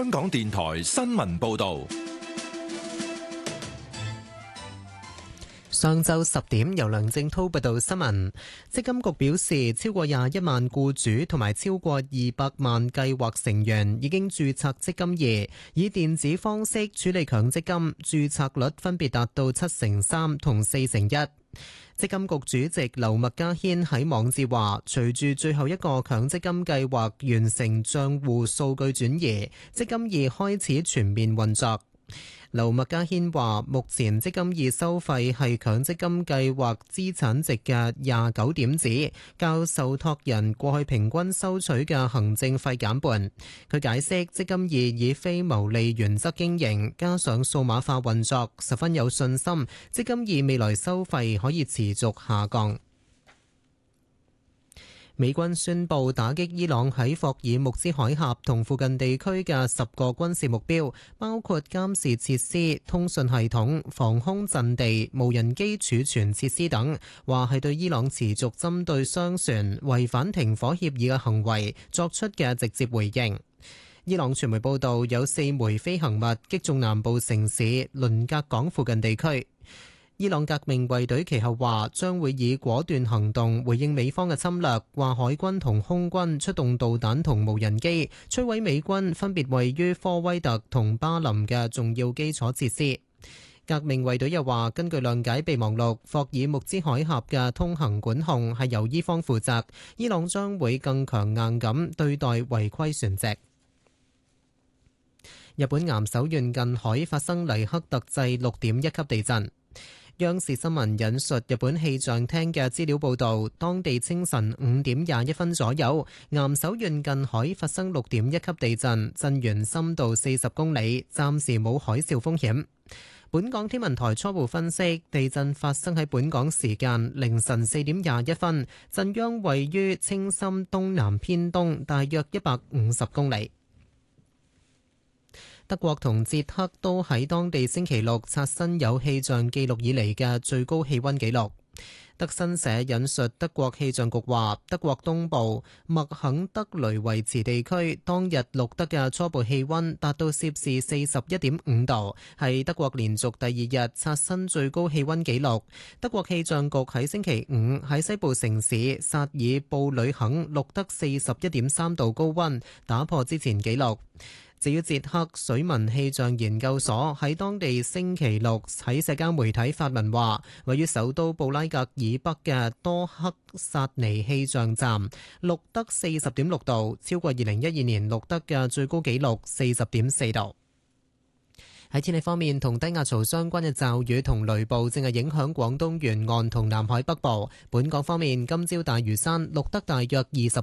香港電台新聞報道。 上晝10點，由梁正滔報道新聞。積金局表示，超過21萬僱主同埋超過200萬計劃成員已經註冊積金易，以電子方式處理強積金，註冊率分別達到3%同4%。積金局主席劉麥嘉軒喺網誌話，隨住最後一個強積金計劃完成帳戶數據轉移，積金易開始全面運作。劉麥嘉軒話，目前積金易收費係強積金計劃資產值嘅29點子，較受託人過去平均收取嘅行政費減半。佢解釋，積金易以非牟利原則經營，加上數碼化運作，十分有信心積金易未來收費可以持續下降。美軍宣布打擊伊朗喺霍爾木茲海峽同附近地區嘅10個軍事目標，包括監視設施、通訊系統、防空陣地、無人機儲存設施等，話係對伊朗持續針對商船違反停火協議嘅行為作出嘅直接回應。伊朗傳媒報道，有4枚飛行物擊中南部城市倫格港附近地區。伊朗革命衛隊其後話將會以果斷行動回應美方嘅侵略，話海軍同空軍出動導彈同無人機摧毀美軍分別位於科威特同巴林嘅重要基礎設施。革命衛隊又話，根據諒解備忘錄，霍爾木茲海峽嘅通行管控係由伊方負責，伊朗將會更強硬咁對待違規船隻。日本岩手縣近海發生黎克特制6.1級地震。央視新聞引述日本氣象廳嘅資料報道，當地清晨5點21分左右，岩手縣近海發生6.1級地震，震源深度40公里，暫時冇海嘯風險。本港天文台初步分析，地震發生喺本港時間凌晨4點21分，震央位於青森東南偏東，大約150公里。德國同捷克都喺當地星期六刷新有氣象記錄以嚟嘅最高氣溫紀錄。德新社引述德國氣象局話，德國東部麥肯德雷維茨地區當日錄得嘅初步氣溫達到攝氏41.5度，係德國連續第二日刷新最高氣溫紀錄。德國氣象局喺星期五喺西部城市薩爾布呂肯錄得41.3度高溫，打破之前紀錄。至於捷克水文氣象研究所喺當地星期六喺社交媒體發文話，位於首都布拉格以北嘅多克薩尼氣象站錄得40.6度，超過2012年錄得嘅最高紀錄40.4度。喺天氣方面，同低壓槽相關嘅驟雨同雷暴正係影響廣東沿岸同南海北部。本港方面，今朝大嶼山錄得大約28